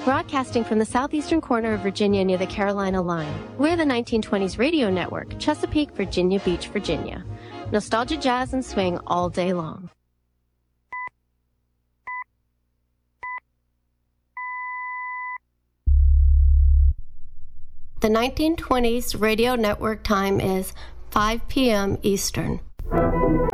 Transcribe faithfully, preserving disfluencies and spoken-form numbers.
Broadcasting from the southeastern corner of Virginia near the Carolina line, we're the nineteen twenties Radio Network, Chesapeake, Virginia Beach, Virginia. Nostalgia, jazz, and swing all day long. The nineteen twenties Radio Network time is five p m Eastern.